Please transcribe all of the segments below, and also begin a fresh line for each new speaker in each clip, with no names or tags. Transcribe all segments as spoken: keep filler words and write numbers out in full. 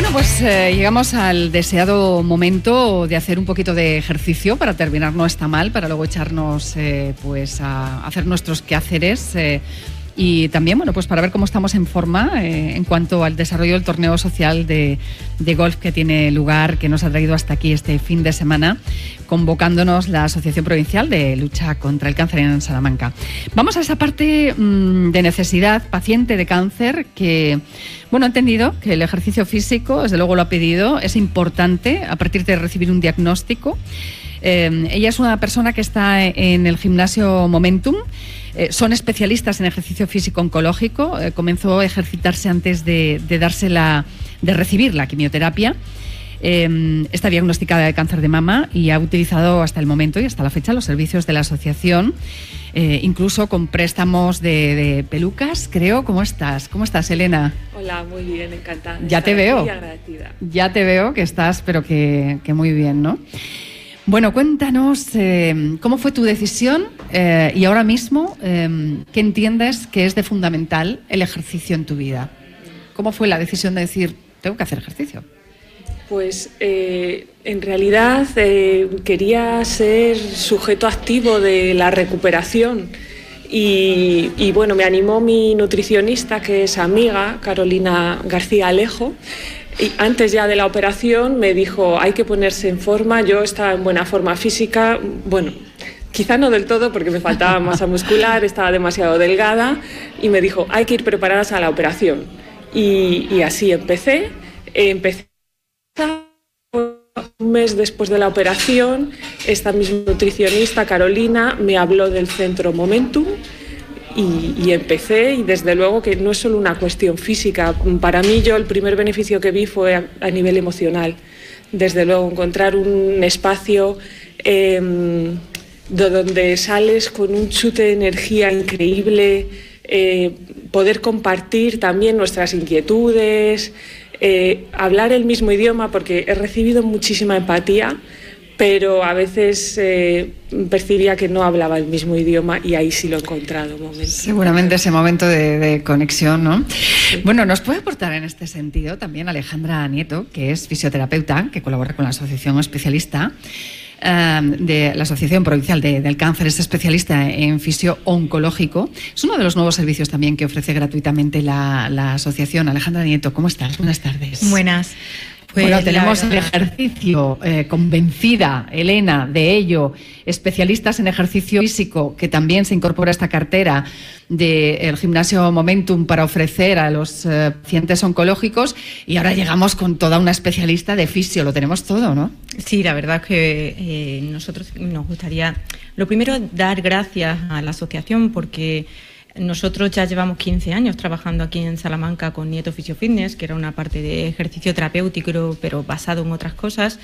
Bueno, pues eh, llegamos al deseado momento de hacer un poquito de ejercicio. Para terminar no está mal, para luego echarnos eh, pues a hacer nuestros quehaceres eh, y también, bueno, pues para ver cómo estamos en forma eh, en cuanto al desarrollo del torneo social de, de golf que tiene lugar, que nos ha traído hasta aquí este fin de semana, convocándonos la Asociación Provincial de Lucha contra el Cáncer en Salamanca. Vamos a esa parte mmm, de necesidad, paciente de cáncer, que, bueno, ha entendido que el ejercicio físico, desde luego lo ha pedido, es importante a partir de recibir un diagnóstico. Eh, ella es una persona que está en el gimnasio Momentum. Eh, son especialistas en ejercicio físico oncológico. Eh, comenzó a ejercitarse antes de, de, darse la, de recibir la quimioterapia. Eh, está diagnosticada de cáncer de mama y ha utilizado hasta el momento y hasta la fecha los servicios de la asociación, eh, incluso con préstamos de, de pelucas, creo. ¿Cómo estás? ¿Cómo estás, Elena?
Hola, muy bien, encantada.
Ya te veo.
Muy agradecida.
Ya te veo que estás, pero que, que muy bien, ¿no? Bueno, cuéntanos eh, cómo fue tu decisión eh, y ahora mismo eh, qué entiendes que es de fundamental el ejercicio en tu vida. ¿Cómo fue la decisión de decir, tengo que hacer ejercicio?
Pues eh, en realidad eh, quería ser sujeto activo de la recuperación y, y bueno, me animó mi nutricionista, que es amiga, Carolina García Alejo. Y antes ya de la operación me dijo, hay que ponerse en forma. Yo estaba en buena forma física, bueno, quizá no del todo porque me faltaba masa muscular, estaba demasiado delgada, y me dijo, hay que ir preparadas a la operación. Y, y así empecé, empecé un mes después de la operación. Esta misma nutricionista, Carolina, me habló del centro Momentum. Y, y empecé, y desde luego que no es solo una cuestión física. Para mí, yo el primer beneficio que vi fue a, a nivel emocional. Desde luego, encontrar un espacio eh, de donde sales con un chute de energía increíble, eh, poder compartir también nuestras inquietudes, eh, hablar el mismo idioma, porque he recibido muchísima empatía, pero a veces eh, percibía que no hablaba el mismo idioma, y ahí sí lo he encontrado. Momento.
Seguramente ese momento de, de conexión, ¿no? Sí. Bueno, nos puede aportar en este sentido también Alejandra Nieto, que es fisioterapeuta, que colabora con la Asociación Especialista eh, de la Asociación Provincial de, del Cáncer, es especialista en fisio oncológico. Es uno de los nuevos servicios también que ofrece gratuitamente la, la asociación. Alejandra Nieto, ¿cómo estás? Buenas tardes.
Buenas.
Pues bueno, tenemos el ejercicio, eh, convencida, Elena, de ello, especialistas en ejercicio físico, que también se incorpora a esta cartera del gimnasio Momentum para ofrecer a los eh, pacientes oncológicos, y ahora llegamos con toda una especialista de fisio, lo tenemos todo, ¿no?
Sí, la verdad es que eh, nosotros nos gustaría, lo primero, dar gracias a la asociación, porque nosotros ya llevamos quince años trabajando aquí en Salamanca con Nieto Fisio Fitness, que era una parte de ejercicio terapéutico, pero basado en otras cosas,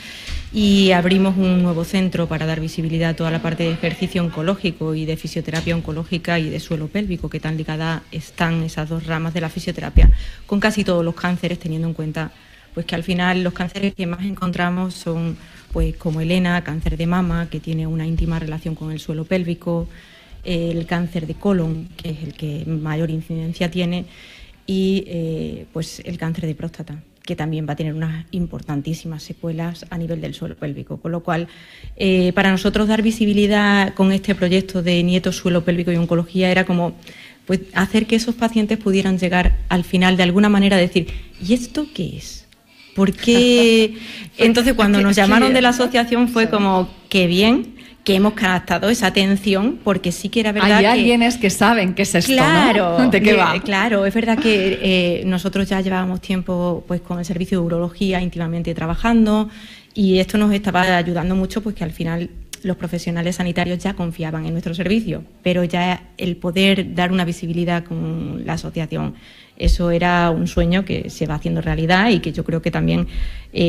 y abrimos un nuevo centro para dar visibilidad a toda la parte de ejercicio oncológico y de fisioterapia oncológica y de suelo pélvico, que tan ligadas están esas dos ramas de la fisioterapia con casi todos los cánceres, teniendo en cuenta pues que al final los cánceres que más encontramos son, pues como Elena, cáncer de mama, que tiene una íntima relación con el suelo pélvico, el cáncer de colon, que es el que mayor incidencia tiene, y eh, pues el cáncer de próstata, que también va a tener unas importantísimas secuelas a nivel del suelo pélvico. Con lo cual, eh, para nosotros dar visibilidad con este proyecto de Nieto, Suelo Pélvico y Oncología era como pues, hacer que esos pacientes pudieran llegar al final de alguna manera a decir, ¿y esto qué es? ¿Por qué? Entonces, cuando nos llamaron de la asociación fue como, qué bien que hemos captado esa atención, porque sí que era verdad
hay
que...
Hay alguienes que saben qué es esto,
claro,
¿no? ¿De qué va?
Claro, es verdad que eh, nosotros ya llevábamos tiempo pues con el servicio de urología íntimamente trabajando, y esto nos estaba ayudando mucho, pues que al final los profesionales sanitarios ya confiaban en nuestro servicio, pero ya el poder dar una visibilidad con la asociación, eso era un sueño que se va haciendo realidad, y que yo creo que también... Eh,